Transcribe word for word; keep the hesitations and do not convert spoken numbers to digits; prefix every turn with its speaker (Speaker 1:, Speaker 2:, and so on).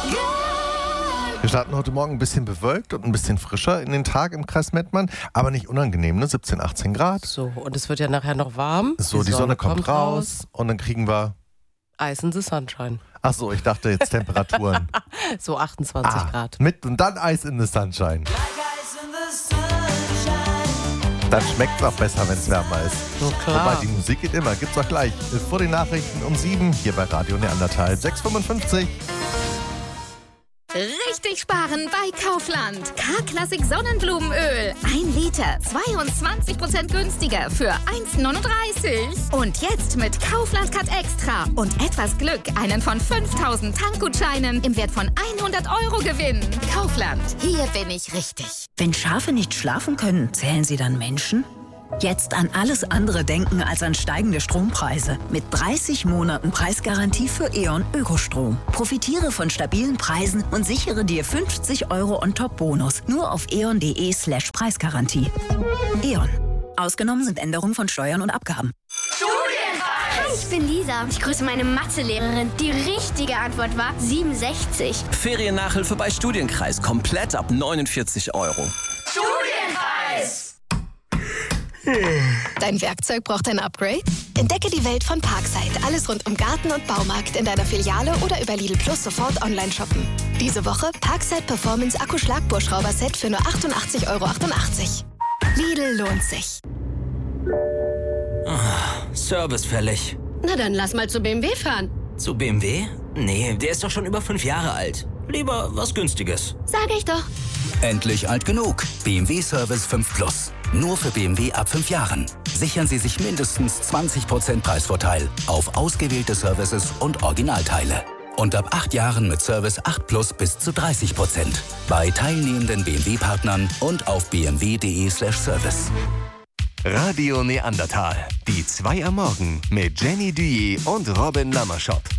Speaker 1: Wir starten heute Morgen ein bisschen bewölkt und ein bisschen frischer in den Tag im Kreis Mettmann, aber nicht unangenehm, ne? siebzehn, achtzehn Grad.
Speaker 2: So, und es wird ja nachher noch warm.
Speaker 1: So, die, die Sonne, Sonne kommt, kommt raus und dann kriegen wir...
Speaker 2: Ice in the Sunshine.
Speaker 1: Ach so, ich dachte jetzt Temperaturen.
Speaker 2: So achtundzwanzig
Speaker 1: ah,
Speaker 2: Grad.
Speaker 1: Mit und dann Ice in the Sunshine. Dann schmeckt es auch besser, wenn es wärmer ist.
Speaker 2: So klar.
Speaker 1: Wobei, die Musik geht immer. Gibt's auch gleich vor den Nachrichten um sieben hier bei Radio Neandertal. sechs Uhr fünfundfünfzig.
Speaker 3: Richtig sparen bei Kaufland. K-Klassik Sonnenblumenöl. Ein Liter, zweiundzwanzig Prozent günstiger für eins neununddreißig. Und jetzt mit Kaufland Cut Extra und etwas Glück einen von fünftausend Tankgutscheinen im Wert von hundert Euro gewinnen. Kaufland, hier bin ich richtig.
Speaker 4: Wenn Schafe nicht schlafen können, zählen sie dann Menschen? Jetzt an alles andere denken als an steigende Strompreise. Mit dreißig Monaten Preisgarantie für E.ON Ökostrom. Profitiere von stabilen Preisen und sichere dir fünfzig Euro on-top-Bonus. Nur auf eon.de slash Preisgarantie. E.ON. Ausgenommen sind Änderungen von Steuern und Abgaben.
Speaker 5: Hi, ich bin Lisa. Ich grüße meine Mathelehrerin. Die richtige Antwort war siebenundsechzig.
Speaker 6: Feriennachhilfe bei Studienkreis. Komplett ab neunundvierzig Euro.
Speaker 5: Studienkreis!
Speaker 7: Dein Werkzeug braucht ein Upgrade? Entdecke die Welt von Parkside. Alles rund um Garten und Baumarkt in deiner Filiale oder über Lidl Plus sofort online shoppen. Diese Woche Parkside Performance Akku-Schlagbohrschrauber-Set für nur achtundachtzig Euro achtundachtzig. Lidl lohnt sich.
Speaker 6: Ah, Service fällig.
Speaker 8: Na dann lass mal zu B M W fahren.
Speaker 6: Zu B M W? Nee, der ist doch schon über fünf Jahre alt. Lieber was Günstiges.
Speaker 5: Sag ich doch.
Speaker 9: Endlich alt genug. B M W Service fünf Plus. Nur für B M W ab fünf Jahren. Sichern Sie sich mindestens zwanzig Prozent Preisvorteil auf ausgewählte Services und Originalteile. Und ab acht Jahren mit Service acht Plus bis zu dreißig Prozent. Bei teilnehmenden B M W-Partnern und auf b m w punkt d e slash service.
Speaker 10: Radio Neandertal. Die zwei am Morgen mit Jenny Duyer und Robin Lammerschott.